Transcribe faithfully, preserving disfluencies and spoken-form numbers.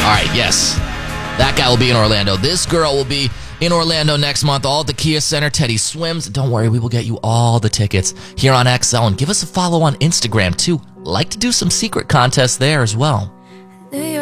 right, yes. That guy will be in Orlando. This girl will be in Orlando next month, all at the Kia Center. Teddy swims. Don't worry, we will get you all the tickets here on X L. And give us a follow on Instagram, too. Like to do some secret contests there as well.